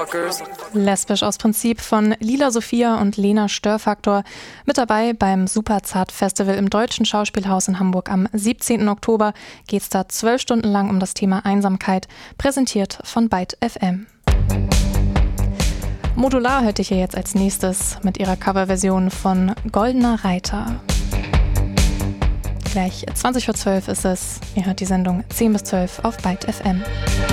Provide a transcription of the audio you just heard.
Lesbisch aus Prinzip von Lila Sophia und Lena Störfaktor. Mit dabei beim Superzart-Festival im Deutschen Schauspielhaus in Hamburg am 17. Oktober geht es da 12 Stunden lang um das Thema Einsamkeit, präsentiert von Byte FM. Modular hört ihr hier jetzt als nächstes mit ihrer Coverversion von Goldener Reiter. Gleich 20:12 ist es. Ihr hört die Sendung 10 bis 12 auf Byte FM.